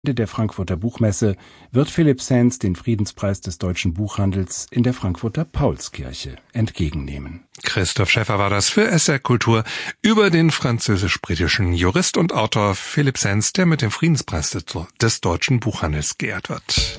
Der Frankfurter Buchmesse wird Philipp Sands den Friedenspreis des deutschen Buchhandels in der Frankfurter Paulskirche entgegennehmen. Christoph Schäffer war das für SR Kultur über den französisch-britischen Jurist und Autor Philipp Sands, der mit dem Friedenspreis des deutschen Buchhandels geehrt wird.